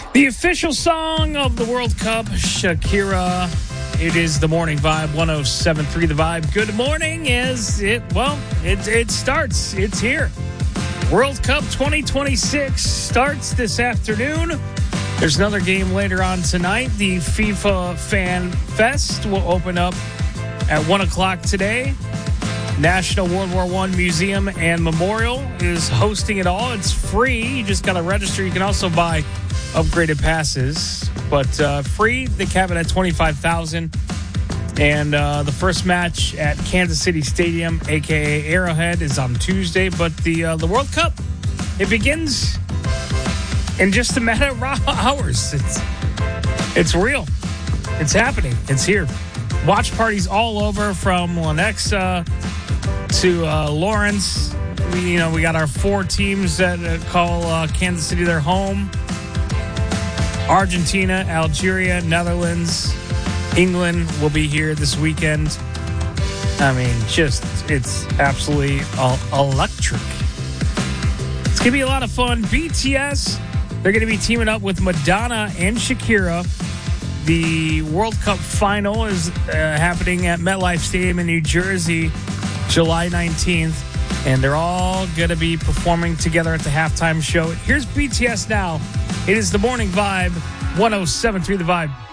The official song of the World Cup, Shakira. It is the Morning Vibe, 107.3 The Vibe. Good morning. It starts. It's here. World Cup 2026 starts this afternoon. There's another game later on tonight. The FIFA Fan Fest will open up at 1 o'clock today. National World War I Museum and Memorial is hosting it all. It's free. You just got to register. You can also buy upgraded passes, but free. They cap it at $25,000. And the first match at Kansas City Stadium, a.k.a. Arrowhead, is on Tuesday. But the World Cup, it begins in just a matter of hours. It's real. It's happening. It's here. Watch parties all over, from Lenexa to Lawrence. We got our 4 teams that call Kansas City their home. Argentina, Algeria, Netherlands, England will be here this weekend. I mean, it's absolutely electric. It's going to be a lot of fun. BTS, they're going to be teaming up with Madonna and Shakira. The World Cup final is happening at MetLife Stadium in New Jersey, July 19th. And they're all going to be performing together at the halftime show. Here's BTS now. It is the Morning Vibe, 107.3 The Vibe.